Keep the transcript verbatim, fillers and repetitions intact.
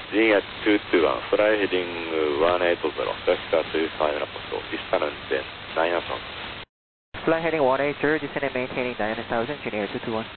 Genius two two one, fly heading one eight zero, Oscar to final apostle, distant then nine thousand. Fly heading one eight zero, descend and maintaining nine thousand, Genius two two one.